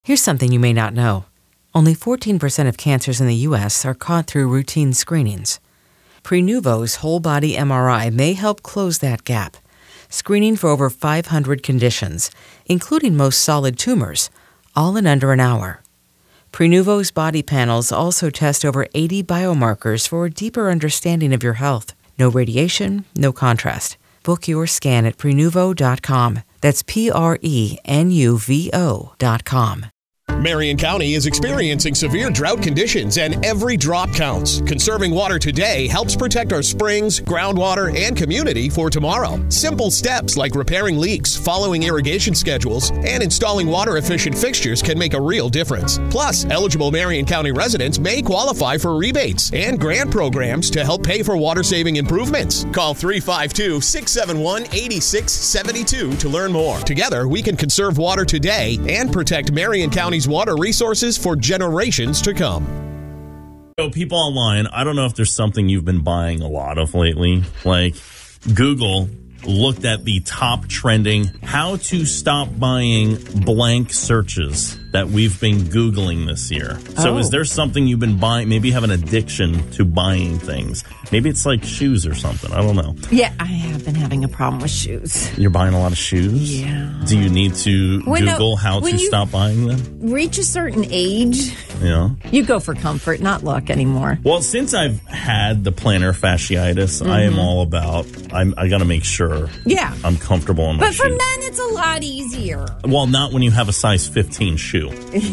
Here's something you may not know. Only 14% of cancers in the U.S. are caught through routine screenings. Prenuvo's whole-body MRI may help close that gap, screening for over 500 conditions, including most solid tumors, all in under an hour. Prenuvo's body panels also test over 80 biomarkers for a deeper understanding of your health. No radiation, no contrast. Book your scan at Prenuvo.com. That's Prenuvo.com. Marion County is experiencing severe drought conditions, and every drop counts. Conserving water today helps protect our springs, groundwater, and community for tomorrow. Simple steps like repairing leaks, following irrigation schedules, and installing water-efficient fixtures can make a real difference. Plus, eligible Marion County residents may qualify for rebates and grant programs to help pay for water-saving improvements. Call 352-671-8672 to learn more. Together, we can conserve water today and protect Marion County's water resources for generations to come. So people online, I don't know if there's something you've been buying a lot of lately. Like Google looked at the top trending how to stop buying blank searches that we've been Googling this year. So is there something you've been buying? Maybe you have an addiction to buying things. Maybe it's like shoes or something. I don't know. Yeah, I have been having a problem with shoes. You're buying a lot of shoes? Yeah. Do you need to Google how to stop buying them? Reach a certain age, yeah, you go for comfort, not luck anymore. Well, since I've had the plantar fasciitis, I am all about, I got to make sure I'm comfortable in my shoes. But for men, it's a lot easier. Well, not when you have a size 15 shoe.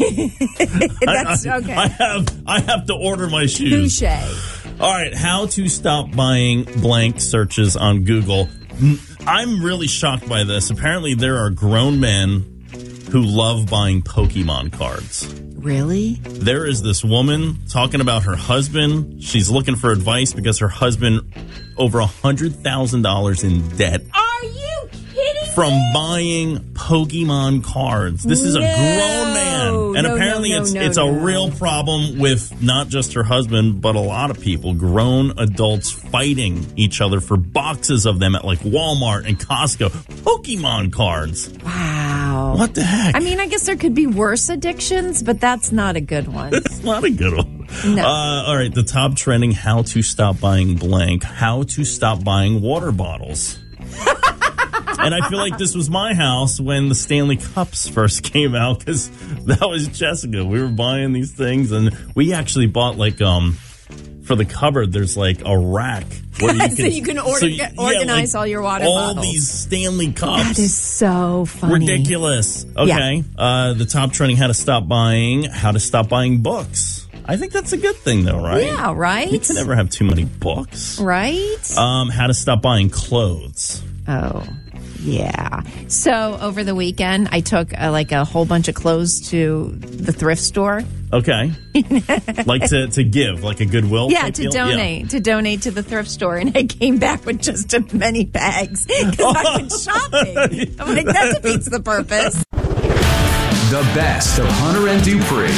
That's okay. I have to order my shoes. Touché. All right, how to stop buying blank searches on Google. I'm really shocked by this. Apparently, there are grown men who love buying Pokemon cards. Really? There is this woman talking about her husband. She's looking for advice because her husband over $100,000 in debt. Are you kidding from buying Pokemon cards. This is a grown man. And apparently it's a real problem with not just her husband, but a lot of people, grown adults fighting each other for boxes of them at like Walmart and Costco. Pokemon cards. Wow. What the heck? I mean, I guess there could be worse addictions, but that's not a good one. It's not a good one. No. All right, the top trending, how to stop buying blank, how to stop buying water bottles. And I feel like this was my house when the Stanley Cups first came out, because that was Jessica. We were buying these things, and we actually bought like for the cupboard, there's like a rack where you can organize all your water bottles. All these Stanley Cups. That is so funny. Ridiculous. Okay. Yeah. The top trending, how to stop buying books. I think that's a good thing, though, right? Yeah, right? You can never have too many books. Right? How to stop buying clothes. Oh, yeah. So over the weekend, I took like a whole bunch of clothes to the thrift store. Okay. Like to give, like a Goodwill? Yeah, to donate. Yeah. To donate to the thrift store. And I came back with just as many bags because I went shopping. I'm like, that defeats the purpose. The best of Hunter and Dupree.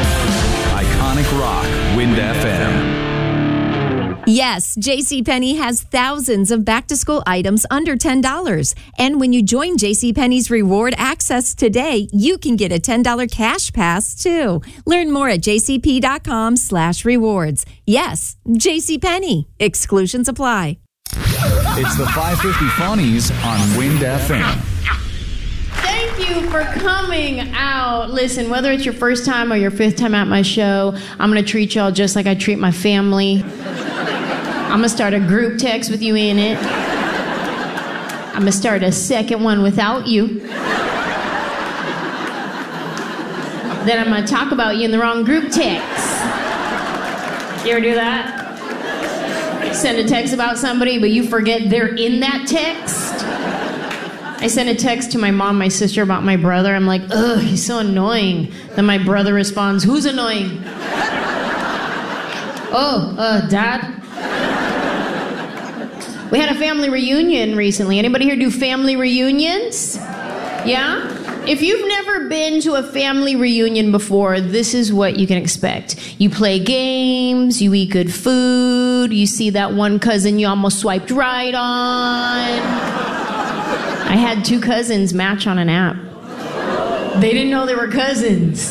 Iconic Rock, Wind FM. Yes, JCPenney has thousands of back-to-school items under $10. And when you join JCPenney's Reward Access today, you can get a $10 cash pass, too. Learn more at jcp.com/rewards. Yes, JCPenney. Exclusions apply. It's the 550 Funnies on Wind FM. Thank you for coming out. Listen, whether it's your first time or your fifth time at my show, I'm going to treat y'all just like I treat my family. I'm going to start a group text with you in it. I'm going to start a second one without you. Then I'm going to talk about you in the wrong group text. You ever do that? Send a text about somebody, but you forget they're in that text? I sent a text to my mom, my sister about my brother. I'm like, ugh, he's so annoying. Then my brother responds, who's annoying? Dad? We had a family reunion recently. Anybody here do family reunions? Yeah? If you've never been to a family reunion before, this is what you can expect. You play games, you eat good food, you see that one cousin you almost swiped right on. I had two cousins match on an app. They didn't know they were cousins.